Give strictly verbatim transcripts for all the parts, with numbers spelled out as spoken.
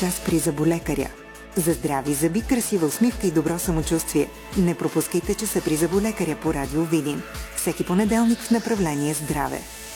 час при зъболекаря. За здрави зъби, красива усмивка и добро самочувствие. Не пропускайте часа при зъболекаря по Радио Видин. Всеки понеделник в направление здраве.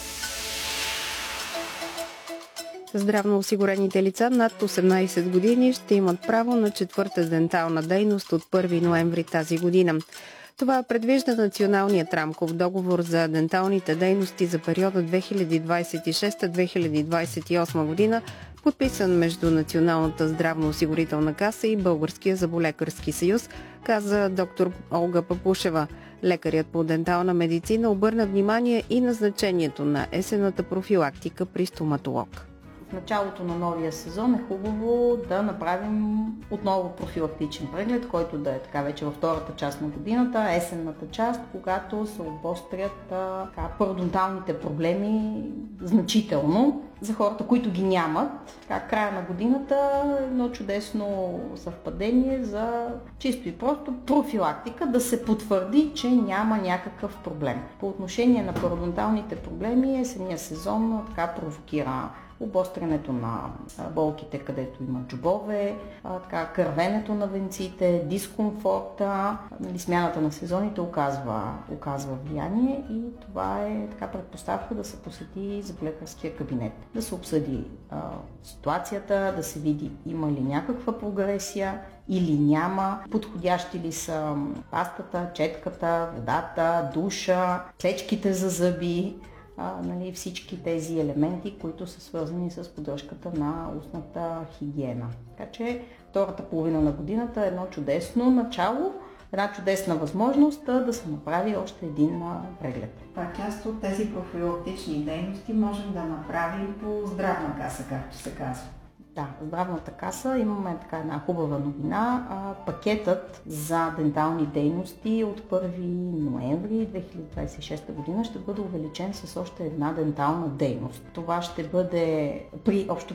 Здравно осигурените лица над осемнайсет години ще имат право на четвърта дентална дейност от първи ноември тази година. Това предвижда Националният рамков договор за денталните дейности за периода две хиляди двадесет и шеста - две хиляди двадесет и осма година, подписан между Националната здравноосигурителна каса и Българския зъболекарски съюз, каза доктор Олга Папушева. Лекарят по дентална медицина обърна внимание и на значението на есенната профилактика при стоматолог. В началото на новия сезон е хубаво да направим отново профилактичен преглед, който да е така вече във втората част на годината, есенната част, когато се обострят а, пародонталните проблеми значително. За хората, които ги нямат, така, края на годината е едно чудесно съвпадение за чисто и просто профилактика, да се потвърди, че няма някакъв проблем. По отношение на пародонталните проблеми, есенния сезон така провокира обострянето на болките, където има джобове, така, кървенето на венците, дискомфорта, нали, смяната на сезоните оказва, оказва влияние и това е така предпоставка да се посети зъболекарския кабинет, да се обсъди а, ситуацията, да се види има ли някаква прогресия или няма, подходящи ли са пастата, четката, водата, душа, клечките за зъби, А, нали, всички тези елементи, които са свързани с поддръжката на устната хигиена. Така че втората половина на годината е едно чудесно начало, една чудесна възможност да се направи още един преглед. Това част от тези профилактични дейности можем да направим по здравна каса, както се казва. Да, здравната каса имаме така една хубава новина. А, пакетът за дентални дейности от първи ноември две хиляди двадесет и шеста година ще бъде увеличен с още една дентална дейност. Това ще бъде при общо